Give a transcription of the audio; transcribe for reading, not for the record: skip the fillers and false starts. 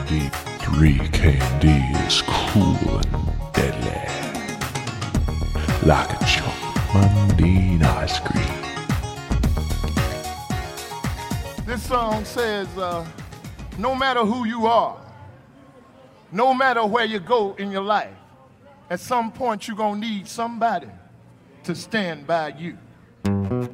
Deep 3 K&D is cool and deadly, like a chocolate Mundine ice cream. This song says, no matter who you are, no matter where you go in your life, at some point you're gonna need somebody to stand by you.